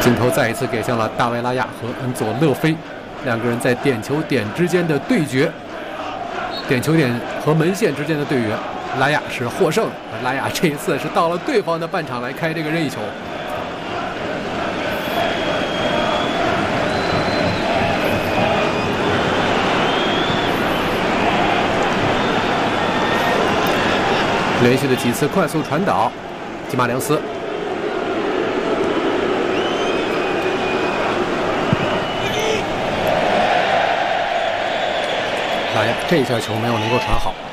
镜头再一次给向了大卫拉亚和恩佐勒菲，两个人在点球点之间的对决，点球点和门线之间的对决，拉亚是获胜。拉亚这一次是到了对方的半场来开这个任意球。连续的几次快速传导，吉马良斯。拉亚这一下球没有能够传好。